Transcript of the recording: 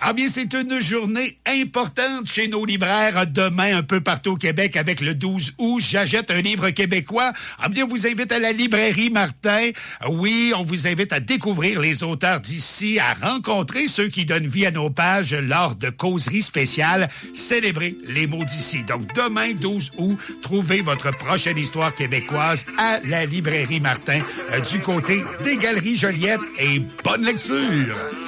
Ah bien, c'est une journée importante chez nos libraires. Demain, un peu partout au Québec, avec le 12 août, j'achète un livre québécois. Ah bien, on vous invite à la librairie Martin. Oui, on vous invite à découvrir les auteurs d'ici, à rencontrer ceux qui donnent vie à nos pages lors de causeries spéciales, célébrer les mots d'ici. Donc, demain, 12 août, trouvez votre prochaine histoire québécoise à la librairie Martin, du côté des Galeries Joliette, et bonne lecture!